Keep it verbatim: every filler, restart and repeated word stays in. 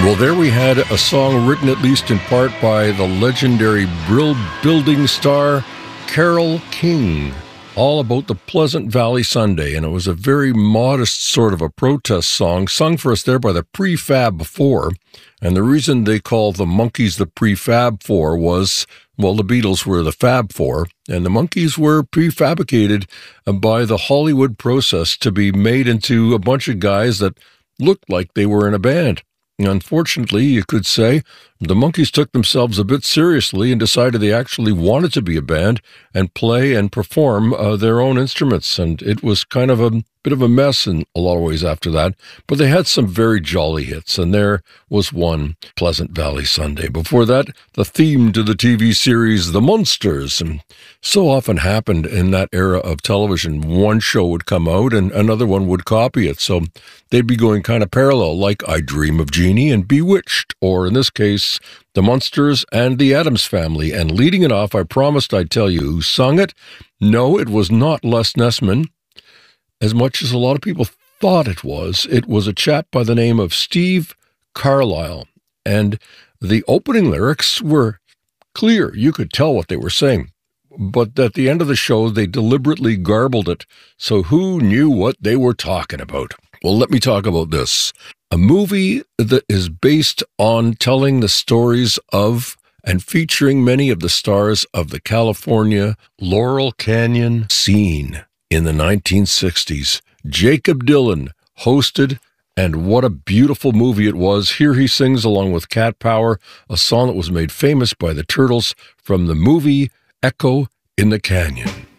Well, there we had a song written at least in part by the legendary Brill Building star Carole King, all about the Pleasant Valley Sunday, and it was a very modest sort of a protest song sung for us there by the Prefab Four. And the reason they call the Monkees the Prefab Four was, well, the Beatles were the Fab Four, and the Monkees were prefabricated by the Hollywood process to be made into a bunch of guys that looked like they were in a band. Unfortunately, you could say, the Monkees took themselves a bit seriously and decided they actually wanted to be a band and play and perform uh, their own instruments, and it was kind of a bit of a mess in a lot of ways after that, but they had some very jolly hits, and there was one, Pleasant Valley Sunday. Before that, the theme to the T V series The Munsters, and so often happened in that era of television. One show would come out and another one would copy it, so they'd be going kind of parallel, like I Dream of Jeannie and Bewitched, or in this case, The Munsters and the Addams Family. And leading it off, I promised I'd tell you who sung it. No, it was not Les Nessman, as much as a lot of people thought it was. It was a chap by the name of Steve Carlisle, and the opening lyrics were clear. You could tell what they were saying, but at the end of the show, they deliberately garbled it, so who knew what they were talking about? Well, let me talk about this. A movie that is based on telling the stories of and featuring many of the stars of the California Laurel Canyon scene in the nineteen sixties. Jakob Dylan hosted, and what a beautiful movie it was. Here he sings along with Cat Power, a song that was made famous by the Turtles from the movie Echo in the Canyon.